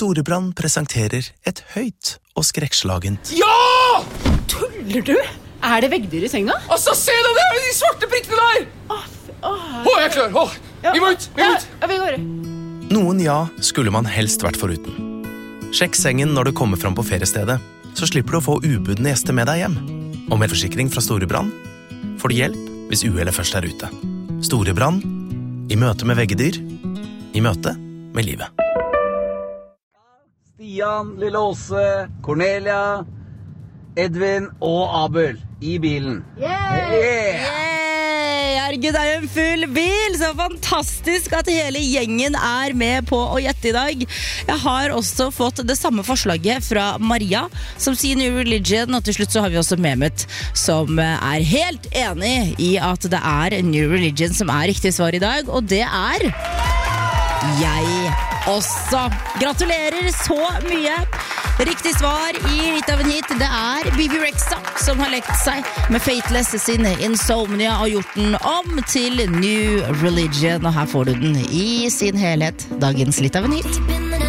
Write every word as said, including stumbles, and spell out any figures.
Storebrand presenterer et høyt og skrekkslagent. Ja! Tuller du? Er det veggdyr i senga? Altså, se deg, det er de svarte prikkene der! Åh, åh. Å, jeg er klar, åh, vi må ut, vi må ut. Ja, vi går. Noen ja skulle man helst vært foruten. Sjekk sengen når du kommer fram på feriestedet, så slipper du å få ubudne gjester med deg hjem. Og med forsikring fra Storebrand får du hjelp hvis uhellet først er ute. Storebrand, i møte med veggedyr, i møte med livet. Stian, Lille Åse, Cornelia, Edvin og Abel i bilen. Yeah! Yeah! Herregud, det er jo en full bil, så fantastisk at hele gjengen er med på å gjette i dag. Jeg har også fått det samme forslaget fra Maria, som sier New Religion, og til slutt så har vi også Mehmet, som er helt enig i at det er New Religion som er riktig svar i dag, og det er jeg også. Gratulerer så mye. Riktig svar i Hit av en hit, det er Bibi Rexha som har lekt seg med Fateless sin Insomnia og gjort den om til New Religion, og her får du den i sin helhet, dagens Litt av en hit.